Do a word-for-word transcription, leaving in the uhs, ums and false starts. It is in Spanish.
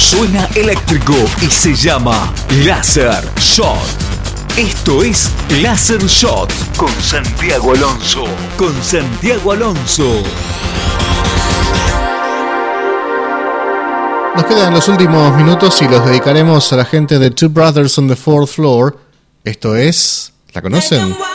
Suena eléctrico y se llama Laser Shot. Esto es Laser Shot con Santiago Alonso. Con Santiago Alonso. Nos quedan los últimos minutos y los dedicaremos a la gente de Two Brothers on the Fourth Floor. Esto es... ¿La conocen?